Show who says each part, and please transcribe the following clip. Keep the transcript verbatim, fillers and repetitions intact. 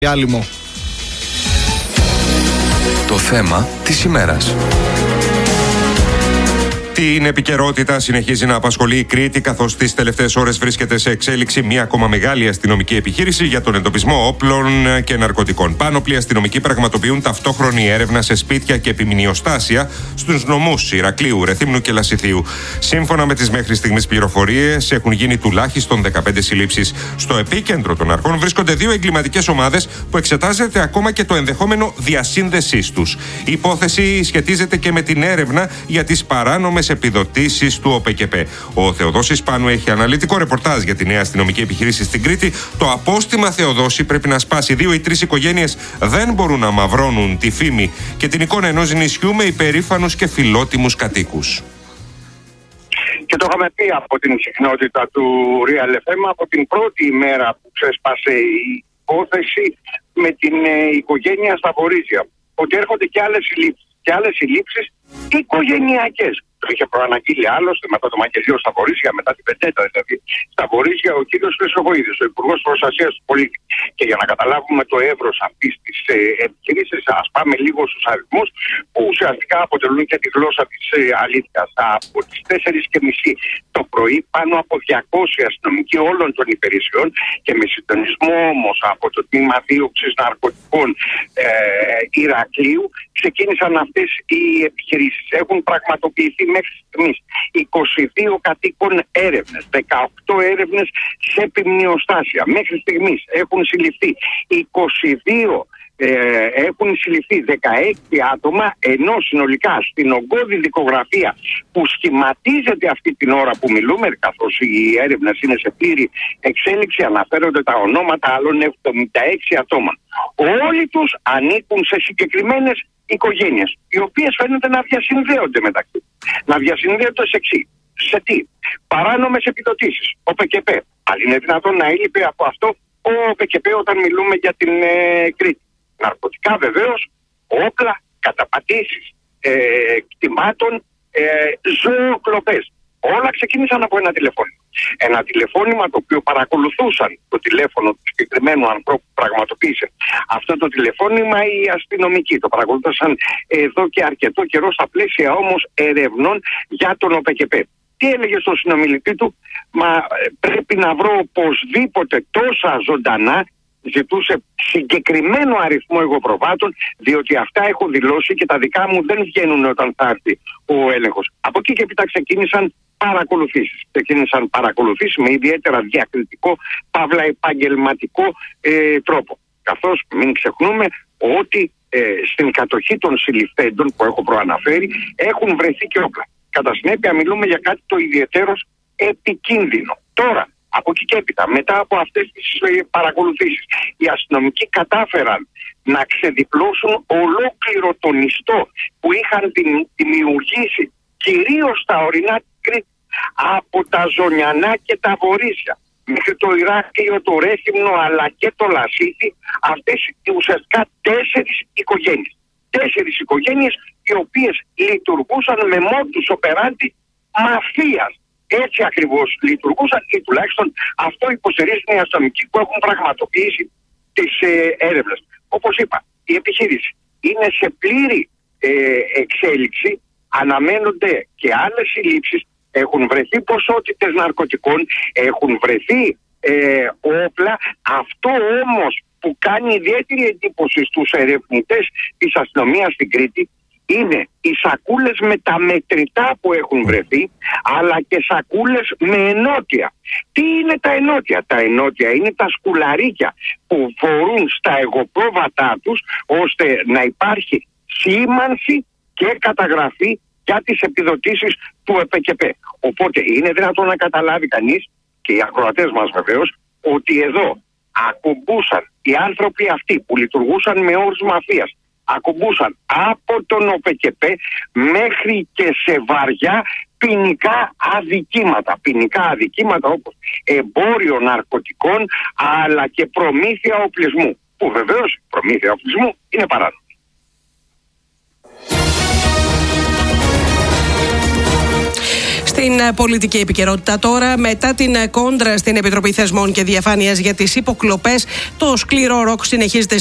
Speaker 1: Διάλειμμα.
Speaker 2: Το θέμα της ημέρας. Την επικαιρότητα συνεχίζει να απασχολεί η Κρήτη, καθώς τις τελευταίες ώρες βρίσκεται σε εξέλιξη μια ακόμα μεγάλη αστυνομική επιχείρηση για τον εντοπισμό όπλων και ναρκωτικών. Πάνωπλοι αστυνομικοί πραγματοποιούν ταυτόχρονη έρευνα σε σπίτια και επιμηνιοστάσια στους νομούς Ηρακλείου, Ρεθύμνου και Λασιθίου. Σύμφωνα με τις μέχρι στιγμής πληροφορίες, έχουν γίνει τουλάχιστον δεκαπέντε συλλήψεις. Στο επίκεντρο των αρχών βρίσκονται δύο εγκληματικές ομάδες που εξετάζεται ακόμα και το ενδεχόμενο διασύνδεσής τους. Η υπόθεση σχετίζεται και με την έρευνα για τις παράνομες επιδοτήσεις του ΟΠΕΚΕΠΕ. Ο Θεοδόσης Πάνου έχει αναλυτικό ρεπορτάζ για τη νέα αστυνομική επιχείρηση στην Κρήτη. Το απόστημα Θεοδόση πρέπει να σπάσει. Δύο ή τρεις οικογένειες δεν μπορούν να μαυρώνουν τη φήμη και την εικόνα ενός νησιού με υπερήφανους και φιλότιμους κατοίκους.
Speaker 3: Και το είχαμε πει από την συχνότητα του Real εφ εμ από την πρώτη ημέρα που ξέσπασε η υπόθεση με την ε, οικογένεια στα Βορίζια, ότι έρχονται και άλλες συλλήψεις και άλλες συλλήψεις οικογενειακές. Το είχε προαναγγείλει άλλωστε μετά το μαγειριό στα Βορίζια, μετά την Πεντέτα δηλαδή. Στα Βορίζια ο κύριος Χρυσοβοίδης, ο Υπουργός Προστασίας του Πολίτη. Και για να καταλάβουμε το εύρος αυτής της ε, επιχειρήσης, ας πάμε λίγο στους αριθμούς που ουσιαστικά αποτελούν και τη γλώσσα της ε, αλήθειας. Από τις τέσσερις και μισή το πρωί, πάνω από διακόσιοι αστυνομικοί όλων των υπηρεσιών και με συντονισμό όμως από το τμήμα δίωξης ναρκωτικών ε, Ηρακλείου, ξεκίνησαν αυτές οι επιχειρήσεις. Έχουν πραγματοποιηθεί μέχρι στιγμής είκοσι δύο κατοίκων έρευνες, δεκαοκτώ έρευνες σε επιμνιοστάσια. Μέχρι στιγμής έχουν συλληφθεί είκοσι δύο, ε, έχουν συλληφθεί δεκαέξι άτομα, ενώ συνολικά στην ογκώδη δικογραφία που σχηματίζεται αυτή την ώρα που μιλούμε, καθώς οι έρευνες είναι σε πλήρη εξέλιξη, αναφέρονται τα ονόματα άλλων εβδομήντα έξι ατόμων. Όλοι τους ανήκουν σε συγκεκριμένες οικογένειες, οι οποίες φαίνονται να διασυνδέονται μεταξύ. Να διασυνδέονται σε εξή. Σε τι? Παράνομες επιδοτήσεις. Ο ΟΠΕΚΕΠΕ. Αν είναι δυνατόν να έλειπε από αυτό ο ΟΠΕΚΕΠΕ όταν μιλούμε για την ε, Κρήτη. Ναρκωτικά βεβαίως, όπλα, καταπατήσεις ε, κτημάτων, ε, ζωοκλοπές. Όλα ξεκίνησαν από ένα τηλεφώνημα. Ένα τηλεφώνημα το οποίο παρακολουθούσαν το τηλέφωνο του συγκεκριμένου ανθρώπου που πραγματοποίησε αυτό το τηλεφώνημα οι αστυνομικοί. Το παρακολουθούσαν εδώ και αρκετό καιρό στα πλαίσια όμως ερευνών για τον ΟΠΕΚΕΠΕ. Τι έλεγε στον συνομιλητή του? Μα πρέπει να βρω οπωσδήποτε τόσα ζωντανά. Ζητούσε συγκεκριμένο αριθμό εγωπροβάτων, διότι αυτά έχω δηλώσει και τα δικά μου δεν βγαίνουν όταν θα έρθει ο έλεγχος. Από εκεί και έπειτα ξεκίνησαν παρακολουθήσεις. Ξεκίνησαν παρακολουθήσεις με ιδιαίτερα διακριτικό, παύλα επαγγελματικό ε, τρόπο. Καθώς μην ξεχνούμε ότι ε, στην κατοχή των συλληφθέντων που έχω προαναφέρει έχουν βρεθεί και όπλα. Κατά συνέπεια μιλούμε για κάτι το ιδιαιτέρως επικίνδυνο. Τώρα, από εκεί και έπειτα, μετά από αυτές τις παρακολουθήσεις, οι αστυνομικοί κατάφεραν να ξεδιπλώσουν ολόκληρο τον ιστό που είχαν δημιουργήσει κυρίως στα ορεινά της Κρήτης, από τα Ζωνιανά και τα Βορίζια μέχρι το Ηράκλειο, το Ρέθυμνο αλλά και το Λασίθι, αυτές ουσιαστικά τέσσερις οικογένειες. Τέσσερις οικογένειες οι οποίες λειτουργούσαν με modus operandi μαφίας. Έτσι ακριβώς λειτουργούσαν ή τουλάχιστον αυτό υποστηρίζουν οι αστυνομικοί που έχουν πραγματοποιήσει τις ε, έρευνες. Όπως είπα, η επιχείρηση είναι σε πλήρη ε, εξέλιξη, αναμένονται και άλλες συλλήψεις, έχουν βρεθεί ποσότητες ναρκωτικών, έχουν βρεθεί ε, όπλα. Αυτό όμως που κάνει ιδιαίτερη εντύπωση στους ερευνητές της αστυνομίας στην Κρήτη είναι οι σακούλες με τα μετρητά που έχουν βρεθεί, αλλά και σακούλες με ενότια. Τι είναι τα ενότια? Τα ενότια είναι τα σκουλαρίκια που φορούν στα εγωπρόβατά τους, ώστε να υπάρχει σήμανση και καταγραφή για τις επιδοτήσεις του ΟΠΕΚΕΠΕ. Οπότε είναι δυνατόν να καταλάβει κανείς, και οι ακροατές μας βεβαίως, ότι εδώ ακουμπούσαν οι άνθρωποι αυτοί που λειτουργούσαν με όρους μαφίας, ακουμπούσαν από τον ΟΠΕΚΕΠΕ μέχρι και σε βαριά ποινικά αδικήματα. Ποινικά αδικήματα όπως εμπόριο ναρκωτικών αλλά και προμήθεια οπλισμού. Που βεβαίως προμήθεια οπλισμού είναι παράνομη.
Speaker 1: Στην πολιτική επικαιρότητα τώρα, μετά την κόντρα στην Επιτροπή Θεσμών και Διαφάνειας για τις υποκλοπές, το σκληρό ροκ συνεχίζεται